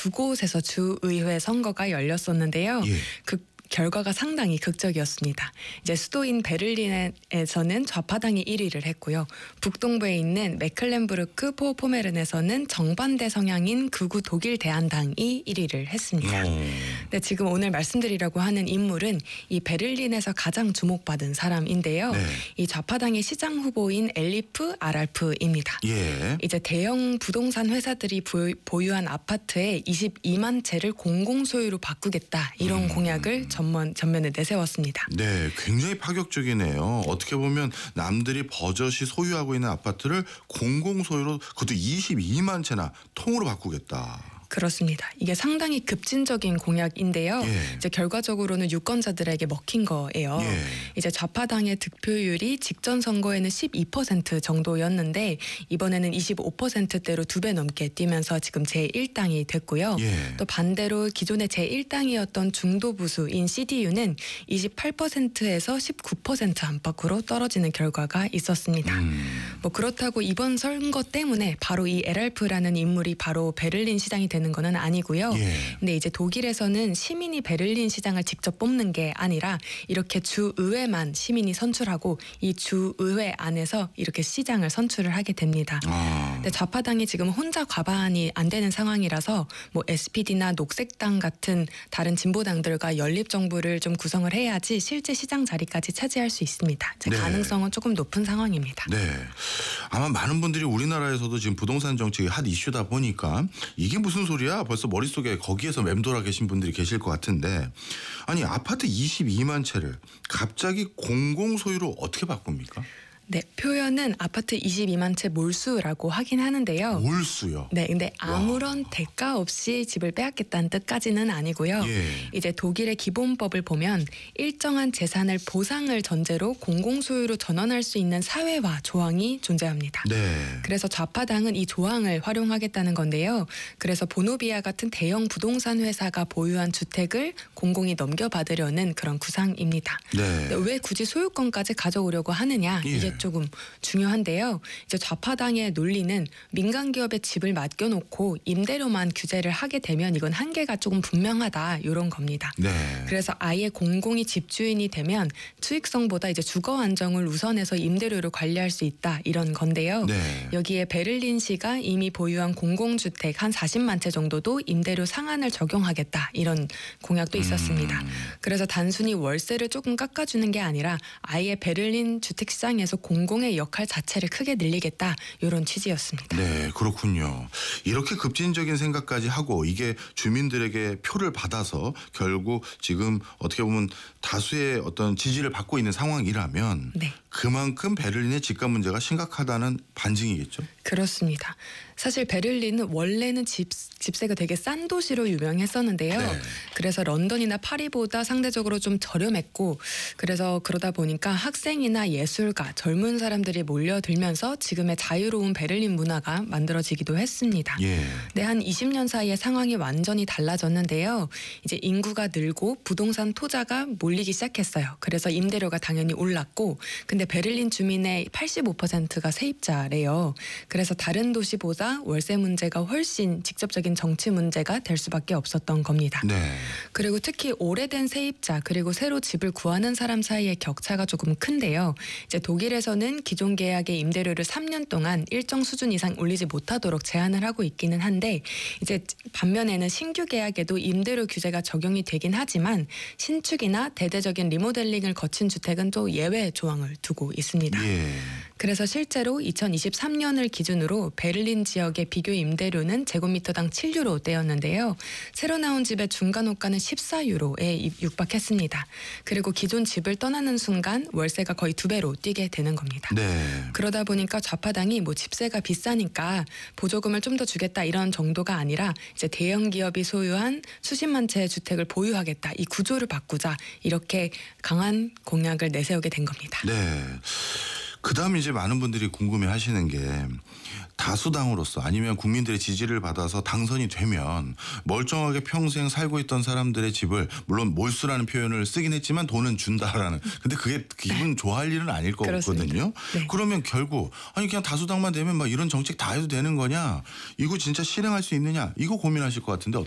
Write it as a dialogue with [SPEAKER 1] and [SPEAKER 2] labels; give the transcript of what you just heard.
[SPEAKER 1] 두 곳에서 주의회 선거가 열렸었는데요.
[SPEAKER 2] 예.
[SPEAKER 1] 그 결과가 상당히 극적이었습니다. 이제 수도인 베를린에서는 좌파당이 1위를 했고요. 북동부에 있는 메클렌부르크 포메른에서는 정반대 성향인 극우 독일 대안당이 1위를 했습니다. 네, 지금 오늘 말씀드리려고 하는 인물은 이 베를린에서 가장 주목받은 사람인데요.
[SPEAKER 2] 네.
[SPEAKER 1] 이 좌파당의 시장 후보인 엘리프 아랄프입니다.
[SPEAKER 2] 예.
[SPEAKER 1] 이제 대형 부동산 회사들이 보유한 아파트에 22만 채를 공공소유로 바꾸겠다 이런 공약을 전면에 내세웠습니다.
[SPEAKER 2] 네, 굉장히 파격적이네요. 어떻게 보면 남들이 버젓이 소유하고 있는 아파트를 공공소유로 그것도 22만 채나 통으로 바꾸겠다.
[SPEAKER 1] 그렇습니다. 이게 상당히 급진적인 공약인데요.
[SPEAKER 2] 예.
[SPEAKER 1] 이제 결과적으로는 유권자들에게 먹힌 거예요.
[SPEAKER 2] 예.
[SPEAKER 1] 이제 좌파당의 득표율이 직전 선거에는 12% 정도였는데 이번에는 25%대로 2배 넘게 뛰면서 지금 제1당이 됐고요.
[SPEAKER 2] 예.
[SPEAKER 1] 또 반대로 기존의 제1당이었던 중도 보수인 CDU는 28%에서 19% 안팎으로 떨어지는 결과가 있었습니다. 뭐 그렇다고 이번 선거 때문에 바로 이 에랄프라는 인물이 바로 베를린 시장이 되는 거는 아니고요.
[SPEAKER 2] 예.
[SPEAKER 1] 근데 이제 독일에서는 시민이 베를린 시장을 직접 뽑는 게 아니라 이렇게 주의회만 시민이 선출하고 이 주의회 안에서 이렇게 시장을 선출을 하게 됩니다. 근데 좌파당이 지금 혼자 과반이 안 되는 상황이라서 뭐 SPD나 녹색당 같은 다른 진보당들과 연립 정부를 좀 구성을 해야지 실제 시장 자리까지 차지할 수 있습니다.
[SPEAKER 2] 네.
[SPEAKER 1] 가능성은 조금 높은 상황입니다.
[SPEAKER 2] 네. 아마 많은 분들이 우리나라에서도 지금 부동산 정책이 핫 이슈다 보니까 이게 무슨 소리야? 벌써 머릿속에 거기에서 맴돌아 계신 분들이 계실 것 같은데 아니 아파트 22만 채를 갑자기 공공소유로 어떻게 바꿉니까?
[SPEAKER 1] 네, 표현은 아파트 22만 채 몰수라고 하긴 하는데요.
[SPEAKER 2] 몰수요.
[SPEAKER 1] 네, 근데 아무런 대가 없이 집을 빼앗겠다는 뜻까지는 아니고요.
[SPEAKER 2] 예.
[SPEAKER 1] 이제 독일의 기본법을 보면 일정한 재산을 보상을 전제로 공공소유로 전환할 수 있는 사회화 조항이 존재합니다.
[SPEAKER 2] 네.
[SPEAKER 1] 그래서 좌파당은 이 조항을 활용하겠다는 건데요. 그래서 보노비아 같은 대형 부동산 회사가 보유한 주택을 공공이 넘겨받으려는 그런 구상입니다.
[SPEAKER 2] 네.
[SPEAKER 1] 근데 왜 굳이 소유권까지 가져오려고 하느냐
[SPEAKER 2] 예.
[SPEAKER 1] 이게 조금 중요한데요. 이제 좌파당의 논리는 민간 기업에 집을 맡겨놓고 임대료만 규제를 하게 되면 이건 한계가 조금 분명하다 이런 겁니다.
[SPEAKER 2] 네.
[SPEAKER 1] 그래서 아예 공공이 집주인이 되면 수익성보다 이제 주거 안정을 우선해서 임대료를 관리할 수 있다 이런 건데요.
[SPEAKER 2] 네.
[SPEAKER 1] 여기에 베를린시가 이미 보유한 공공주택 한 40만 채 정도도 임대료 상한을 적용하겠다 이런 공약도 있었습니다. 그래서 단순히 월세를 조금 깎아주는 게 아니라 아예 베를린 주택시장에서 공공의 역할 자체를 크게 늘리겠다 이런 취지였습니다.
[SPEAKER 2] 네, 그렇군요. 이렇게 급진적인 생각까지 하고 이게 주민들에게 표를 받아서 결국 지금 어떻게 보면 다수의 어떤 지지를 받고 있는 상황이라면
[SPEAKER 1] 네.
[SPEAKER 2] 그만큼 베를린의 집값 문제가 심각하다는 반증이겠죠?
[SPEAKER 1] 그렇습니다. 사실 베를린은 원래는 집세가 되게 싼 도시로 유명했었는데요.
[SPEAKER 2] 네.
[SPEAKER 1] 그래서 런던이나 파리보다 상대적으로 좀 저렴했고 그래서 그러다 보니까 학생이나 예술가, 젊은 사람들이 몰려들면서 지금의 자유로운 베를린 문화가 만들어지기도 했습니다.
[SPEAKER 2] 예.
[SPEAKER 1] 네, 한 20년 사이에 상황이 완전히 달라졌는데요. 이제 인구가 늘고 부동산 토자가 몰리기 시작했어요. 그래서 임대료가 당연히 올랐고 근데 베를린 주민의 85%가 세입자래요. 그래서 다른 도시보다 월세 문제가 훨씬 직접적인 정치 문제가 될 수밖에 없었던 겁니다.
[SPEAKER 2] 네.
[SPEAKER 1] 그리고 특히 오래된 세입자 그리고 새로 집을 구하는 사람 사이의 격차가 조금 큰데요. 이제 독일에서는 기존 계약의 임대료를 3년 동안 일정 수준 이상 올리지 못하도록 제한을 하고 있기는 한데 이제 반면에는 신규 계약에도 임대료 규제가 적용이 되긴 하지만 신축이나 대대적인 리모델링을 거친 주택은 또 예외 조항을 두고 있습니다.
[SPEAKER 2] 예.
[SPEAKER 1] 그래서 실제로 2023년을 기준으로 베를린 지역의 비교 임대료는 제곱미터당 7유로대였는데요. 새로 나온 집의 중간 호가는 14유로에 육박했습니다. 그리고 기존 집을 떠나는 순간 월세가 거의 2배로 뛰게 되는 겁니다.
[SPEAKER 2] 네.
[SPEAKER 1] 그러다 보니까 좌파당이 뭐 집세가 비싸니까 보조금을 좀 더 주겠다 이런 정도가 아니라 이제 대형 기업이 소유한 수십만 채의 주택을 보유하겠다. 이 구조를 바꾸자. 이렇게 강한 공약을 내세우게 된 겁니다.
[SPEAKER 2] 네. 그다음 이제 많은 분들이 궁금해하시는 게 다수당으로서 아니면 국민들의 지지를 받아서 당선이 되면 멀쩡하게 평생 살고 있던 사람들의 집을 물론 몰수라는 표현을 쓰긴 했지만 돈은 준다라는 근데 그게 기분 좋아할 일은 아닐 거거든요.
[SPEAKER 1] 네.
[SPEAKER 2] 그러면 결국 아니 그냥 다수당만 되면 막 이런 정책 다 해도 되는 거냐 이거 진짜 실행할 수 있느냐 이거 고민하실 것 같은데